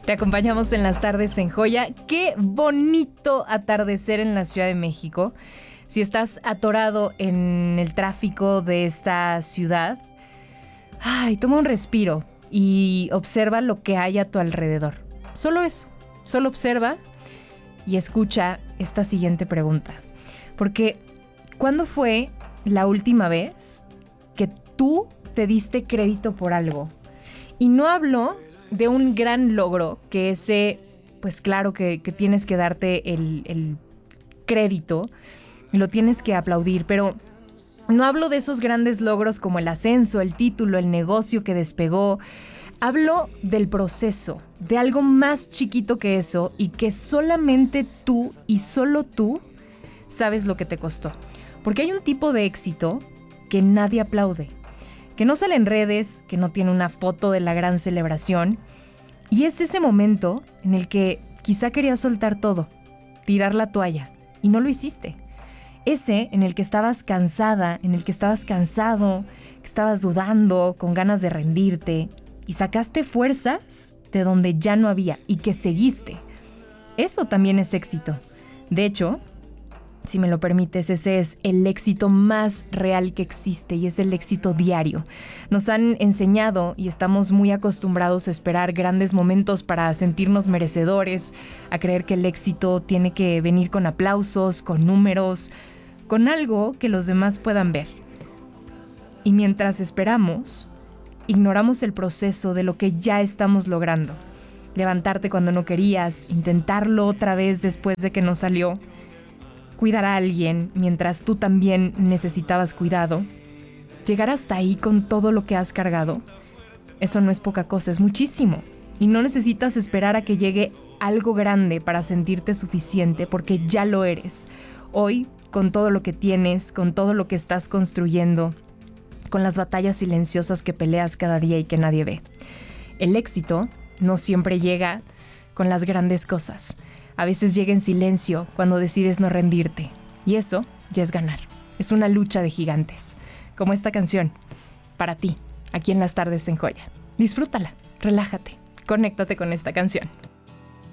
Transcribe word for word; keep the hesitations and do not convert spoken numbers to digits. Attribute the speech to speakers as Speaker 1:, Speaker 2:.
Speaker 1: Te acompañamos en las tardes en Joya. Qué bonito atardecer en la Ciudad de México. Si estás atorado en el tráfico de esta ciudad, ay, toma un respiro y observa lo que hay a tu alrededor. Solo eso, solo observa y escucha esta siguiente pregunta. Porque, ¿cuándo fue la última vez que tú te diste crédito por algo? Y no hablo de un gran logro, que ese, pues claro que, que tienes que darte el, el crédito, lo tienes que aplaudir, pero no hablo de esos grandes logros como el ascenso, el título, el negocio que despegó. Hablo del proceso, de algo más chiquito que eso y que solamente tú y solo tú sabes lo que te costó. Porque hay un tipo de éxito que nadie aplaude, que no sale en redes, que no tiene una foto de la gran celebración. Y es ese momento en el que quizá querías soltar todo, tirar la toalla, y no lo hiciste. Ese en el que estabas cansada, en el que estabas cansado, que estabas dudando, con ganas de rendirte, y sacaste fuerzas de donde ya no había y que seguiste. Eso también es éxito. De hecho, si me lo permites, ese es el éxito más real que existe y es el éxito diario. Nos han enseñado y estamos muy acostumbrados a esperar grandes momentos para sentirnos merecedores, a creer que el éxito tiene que venir con aplausos, con números, con algo que los demás puedan ver. Y mientras esperamos, ignoramos el proceso de lo que ya estamos logrando. Levantarte cuando no querías, intentarlo otra vez después de que no salió, cuidar a alguien mientras tú también necesitabas cuidado, llegar hasta ahí con todo lo que has cargado, eso no es poca cosa, es muchísimo. Y no necesitas esperar a que llegue algo grande para sentirte suficiente, porque ya lo eres. Hoy, con todo lo que tienes, con todo lo que estás construyendo, con las batallas silenciosas que peleas cada día y que nadie ve. El éxito no siempre llega con las grandes cosas. A veces llega en silencio cuando decides no rendirte. Y eso ya es ganar. Es una lucha de gigantes. Como esta canción, para ti, aquí en las tardes en Joya. Disfrútala, relájate, conéctate con esta canción.